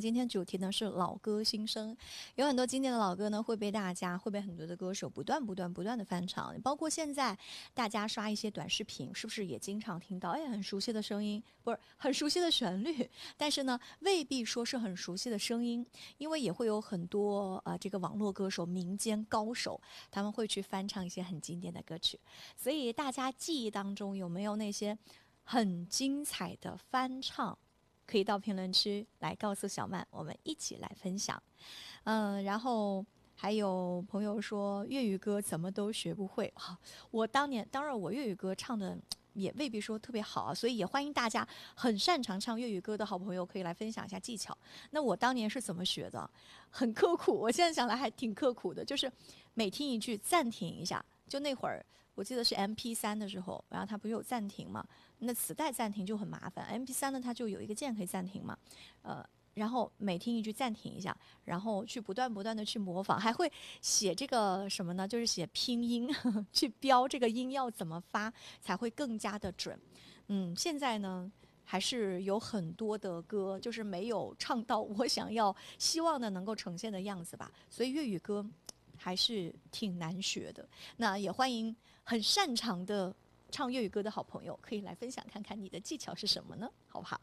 今天主题呢是老歌新生，有很多经典的老歌呢会被很多的歌手不断的翻唱，包括现在大家刷一些短视频，是不是也经常听到很熟悉的声音，不是很熟悉的旋律，但是呢未必说是很熟悉的声音，因为也会有很多这个网络歌手、民间高手，他们会去翻唱一些很经典的歌曲，所以大家记忆当中有没有那些很精彩的翻唱？可以到评论区来告诉小曼，我们一起来分享。然后还有朋友说粤语歌怎么都学不会，我当然我粤语歌唱的也未必说特别好，所以也欢迎大家很擅长唱粤语歌的好朋友可以来分享一下技巧。那我当年是怎么学的？很刻苦，我现在想来还挺刻苦的，就是每听一句暂停一下，就那会儿我记得是 MP3 的时候，然后它不是有暂停嘛，那磁带暂停就很麻烦， MP3 呢它就有一个键可以暂停嘛，然后每听一句暂停一下，然后去不断的去模仿，还会写这个什么呢，就是写拼音去标这个音要怎么发才会更加的准。现在呢还是有很多的歌就是没有唱到我希望的能够呈现的样子吧，所以粤语歌还是挺难学的。那也欢迎很擅长的唱粤语歌的好朋友可以来分享看看你的技巧是什么呢，好不好？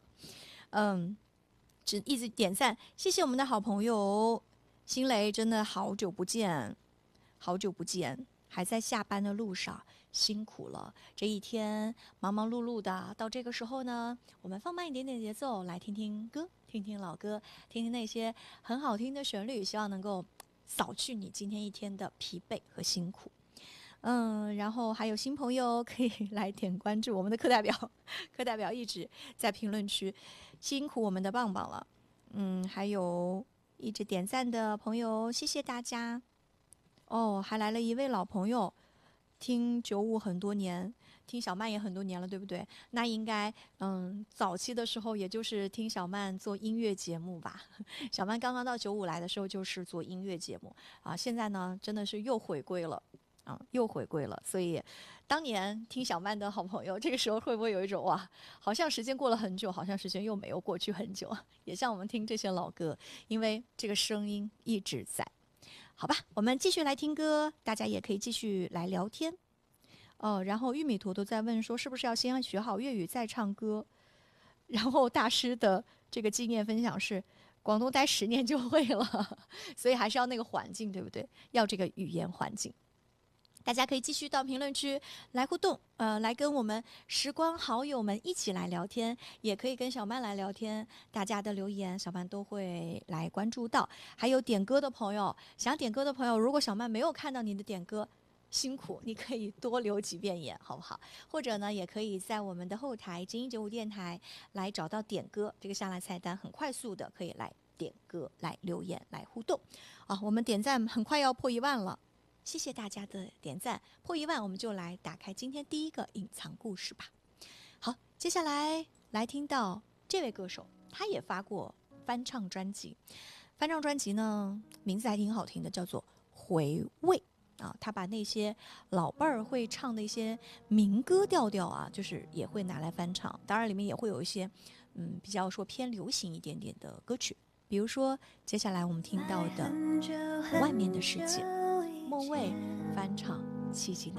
只一直点赞，谢谢我们的好朋友新雷，真的好久不见，还在下班的路上，辛苦了。这一天忙忙碌碌的，到这个时候呢，我们放慢一点点节奏，来听听歌，听听老歌，听听那些很好听的旋律，希望能够扫去你今天一天的疲惫和辛苦。然后还有新朋友可以来点关注我们的课代表，课代表一直在评论区，辛苦我们的棒棒了。还有一直点赞的朋友，谢谢大家。还来了一位老朋友，听95很多年，听小曼也很多年了，对不对？那应该早期的时候也就是听小曼做音乐节目吧。小曼刚刚到95来的时候就是做音乐节目啊，现在呢真的是又回归了。所以当年听小曼的好朋友，这个时候会不会有一种哇，好像时间过了很久，好像时间又没有过去很久，也像我们听这些老歌，因为这个声音一直在。好吧，我们继续来听歌，大家也可以继续来聊天。然后玉米图都在问说，是不是要先学好粤语再唱歌？然后大师的这个经验分享是，广东待10年就会了，所以还是要那个环境，对不对？要这个语言环境。大家可以继续到评论区来互动，来跟我们时光好友们一起来聊天，也可以跟小曼来聊天。大家的留言，小曼都会来关注到。还有点歌的朋友，想点歌的朋友，如果小曼没有看到你的点歌，辛苦，你可以多留几遍眼，好不好？或者呢，也可以在我们的后台精英95电台来找到点歌这个下拉菜单，很快速的可以来点歌、来留言、来互动。我们点赞很快要破1万了。谢谢大家的点赞，破1万我们就来打开今天第一个隐藏故事吧。好，接下来来听到这位歌手，他也发过翻唱专辑，翻唱专辑呢名字还挺好听的，叫做《回味》啊。他把那些老辈儿会唱的一些民歌调调啊，就是也会拿来翻唱，当然里面也会有一些比较说偏流行一点点的歌曲，比如说接下来我们听到的《外面的世界》。莫蔚翻唱七级男。